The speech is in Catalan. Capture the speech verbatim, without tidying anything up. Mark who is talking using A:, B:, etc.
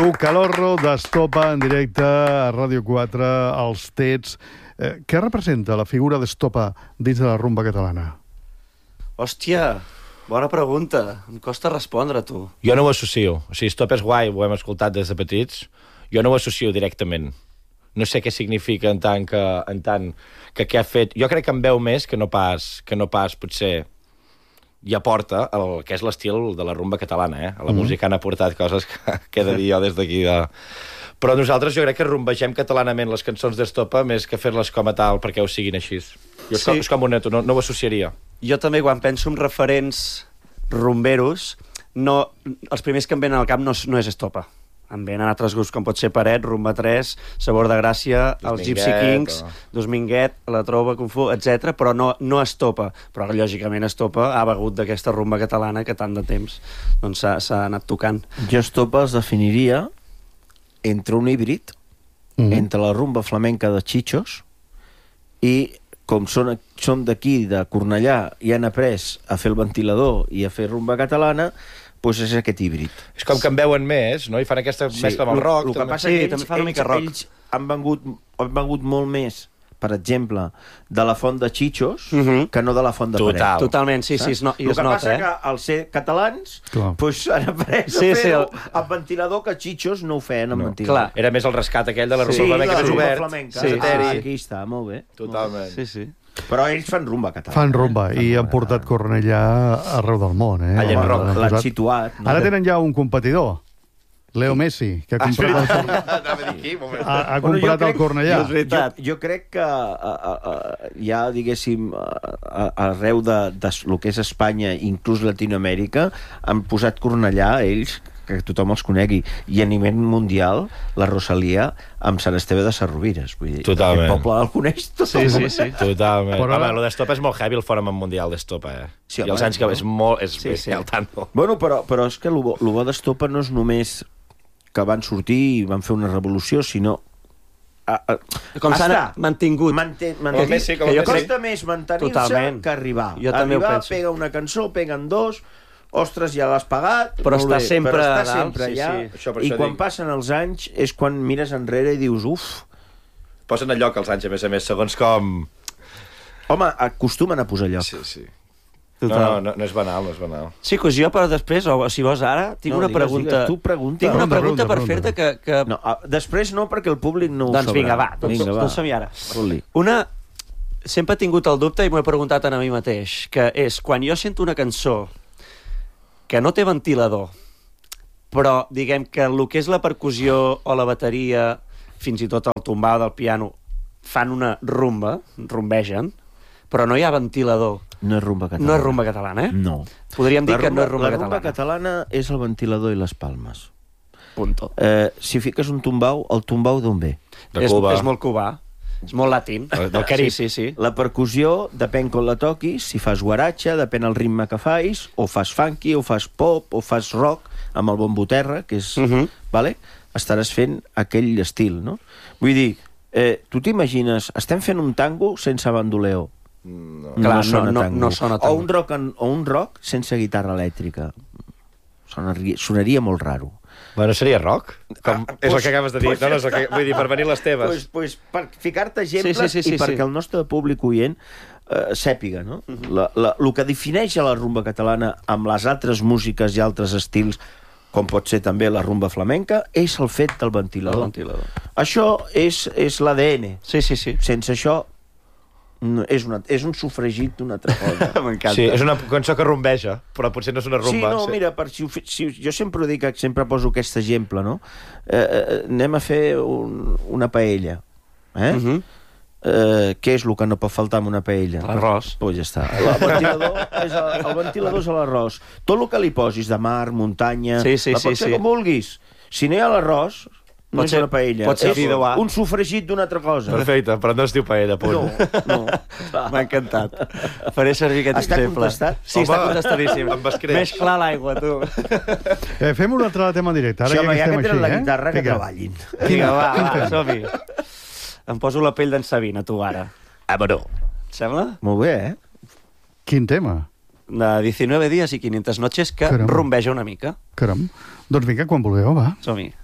A: Cuc Calorro, d'Estopa, en directe a Ràdio quatre, als Tets. Eh, què representa la figura d'Estopa dins de la rumba catalana?
B: Hòstia, bona pregunta. Em costa respondre, tu.
C: Jo no ho associo. O sigui, Estopa és guai, ho hem escoltat des de petits. Jo no ho associo directament. No sé què significa en tant que, en tant que què ha fet. Jo crec que en veu més que no pas, que no pas potser i aporta el que és l'estil de la rumba catalana, eh? A la mm. música han aportat coses que, que he de dir jo des d'aquí. De... Però nosaltres jo crec que rumbegem catalanament les cançons d'Estopa més que fer-les com a tal perquè ho siguin així. Jo sí. És com un neto, no, no ho associaria.
B: Jo també, quan penso en referents rumberos, no, els primers que em venen al cap no, no és Estopa. Em venen altres grups com pot ser Paret, Rumba tres, Sabor de Gràcia, els Gypsy Kings, o... Dosminguet, La Trova, Kung Fu, etcètera, però no, no Estopa. Però, lògicament, Estopa ha begut d'aquesta rumba catalana que tant de temps doncs, s'ha anat tocant.
D: Jo Estopa els definiria entre un híbrid, mm. entre la rumba flamenca de Chichos i, com són, són d'aquí, de Cornellà, i han après a fer el ventilador i a fer rumba catalana, doncs és aquest híbrid.
C: És com que en veuen més, no? I fan aquesta sí, mescla amb el rock.
D: El que
C: també.
D: passa
B: sí,
D: que ells,
B: també fan una mica
D: ells,
B: rock.
D: ells han vengut, han vengut molt més, per exemple, de la font de Chichos uh -huh. que no de la font de
C: Total.
D: Paret.
B: Totalment, sí, sí, es no, i
D: el
B: es
D: que
B: nota,
D: passa
B: eh?
D: que al ser catalans doncs han après
B: sí,
D: a fer-ho
B: sí, el...
D: amb ventilador, que Chichos no ho feien amb
C: no.
D: ventilador.
C: Clar. Era més el rescat aquell de la rumba
D: sí,
C: flamenca més obert.
D: Flamenca.
B: Sí,
D: ah,
B: sí.
D: aquí està, molt bé.
C: Totalment.
B: Sí, sí.
D: Però ells fan rumba catalana.
A: Fan rumba, eh? i han portat Cornellà arreu del món. Eh?
C: Allà en rock.
D: L'han situat. No?
A: Ara tenen ja un competidor, Leo Messi, que ha comprat el, ha, ha
D: Bueno,
A: comprat
D: crec,
A: el Cornellà.
D: Jo, jo crec que a, a, a, ja, diguéssim, a, a, arreu de, de lo que és Espanya, inclús Latinoamèrica, han posat Cornellà, ells, que tothom els conegui, i a nivell mundial la Rosalia amb Sant Esteve de Sarrovires, vull dir,
C: totalment.
D: Aquest poble el coneix tothom.
B: Sí, sí, sí.
C: Totalment.
A: Però...
C: Home, el d'Estopa és molt heavy, el Fòrum Mundial d'Estopa, eh?
D: Sí,
C: I els
D: home,
C: anys que
D: no.
C: és molt... És,
B: Sí,
C: és
B: sí.
C: el tanto.
D: Bueno, però, però és que el bo, bo d'Estopa no és només que van sortir i van fer una revolució, sinó... A, a,
B: Com s'han mantingut.
D: Manté,
C: Com el Messi, com
B: el
D: que
B: Messi.
D: costa més mantenir-se
B: Totalment.
D: que arribar.
B: Jo també ho
D: arribar,
B: penso.
D: pega una cançó, peguen dos, ostres, ja l'has pagat,
B: Però
D: molt
B: està
D: bé,
B: sempre
D: però està
B: a dalt,
D: sempre
B: sí,
D: allà,
B: sí.
C: Això, per
D: i
C: això
D: quan
C: dic.
D: passen els anys és quan mires enrere i dius, uf,
C: Posen a lloc els anys, a més a més, segons com...
D: home, acostumen a posar lloc.
C: Sí, sí.
B: Total.
C: No, no, no és banal, no és banal.
B: Sí, doncs jo, però després, o si vols ara, tinc
D: No,
B: una
D: digues,
B: pregunta...
D: digues, tu pregunta.
B: Tinc una
A: Pregunta,
B: pregunta per
A: pregunta,
B: fer-te que... que...
D: No, a, després no, perquè el públic no ho
B: doncs
D: sabrà.
B: vinga, va, doncs,
D: Vinga, va.
B: doncs som-hi ara.
D: Fot-li.
B: Una... Sempre he tingut el dubte i m'ho he preguntat a mi mateix, que és, quan jo sento una cançó que no té ventilador, però diguem que el que és la percussió o la bateria, fins i tot el tombau del piano, fan una rumba, rumbegen, però no hi ha ventilador.
D: No és rumba catalana.
B: No és rumba catalana, eh?
D: No.
B: Podríem dir
D: La
B: que no és rumba
D: la
B: catalana.
D: rumba catalana és el ventilador i les palmes.
B: Punto.
D: Eh, si fiques un tombau, el tombau d'on ve?
C: De
B: És,
C: Cuba.
B: és molt cubà, és molt latín.
C: Del Carib.
B: Sí, sí, sí.
D: La percussió depèn com la toquis, si fas guaratxa, depèn el ritme que fais, o fas funky, o fas pop, o fas rock, amb el bombo terra, que és...
B: Uh -huh.
D: vale? Estaràs fent aquell estil, no? Vull dir, eh, tu t'imagines, estem fent un tango sense bandoleo.
C: No.
B: Clar, no,
D: sona
B: no,
D: tango.
B: no sona
D: O
B: tango.
D: un rock, en, o un rock sense guitarra elèctrica. Sonaria, sonaria molt raro.
C: Bueno, seria rock? Com,
D: Ah,
C: és
D: pues-
C: el que acabes de dir.
D: pues
C: no, no,
D: ja
C: és el que,
D: està.
C: vull dir, per venir les teves.
D: Pues, pues, per ficar-te exemples
B: Sí, sí, sí, sí,
D: i perquè
B: sí.
D: el nostre públic oient eh, sàpiga, no? Uh -huh. la, la, el que defineix a la rumba catalana amb les altres músiques i altres estils, com pot ser també la rumba flamenca, és el fet del ventilador.
B: El ventilador.
D: Això és, és l'A D N.
B: Sí, sí, sí.
D: Sense això no, és, una, és un sofregit d'una altra cosa.
B: M'encanta.
C: Sí, és una cançó que rumbeja, però potser no és una rumba.
D: Sí, no, mira, per, si, ho fe- si, jo sempre ho dic, que sempre poso aquest exemple, no? Eh, eh, anem a fer un, una paella, eh?
B: Uh -huh.
D: eh, què és el que no pot faltar en una paella?
B: L'arròs.
D: Pues ja està. El ventilador és, el, el ventilador és l'arròs. Tot el que li posis de mar, muntanya...
B: Sí, sí,
D: la
B: sí,
D: pots fer
B: sí.
D: com vulguis. Si no hi ha l'arròs, no
B: Pot
D: és
B: ser-
D: una paella.
B: pot ser
D: és
B: fideuà.
D: un sofregit d'una altra cosa.
C: Perfecte, però no es diu paella, punt.
D: No, no.
B: M'ha encantat. Faré servir aquest
D: Està
B: exemple.
D: contestat?
B: Sí,
C: Home,
B: està contestadíssim.
C: em vas creix.
B: Més clar l'aigua, tu.
A: Eh, fem un altre tema en directe. Ara
D: Sí, home,
A: ja
D: ja
A: que
D: que
A: estem
D: tenen la
A: així,
D: guitarra,
A: eh?
D: que
A: Vinga.
D: treballin.
B: Vinga, va, va, som-hi. Em poso la pell d'en Sabina, tu, ara.
C: Ah, però...
B: Et sembla?
D: Molt bé, eh?
A: Quin tema?
B: De diecinueve días y quinientas noches que
A: Caram.
B: rumbeja una mica.
A: Caram. Doncs vinga, quan vulgueu, va.
B: Som-hi.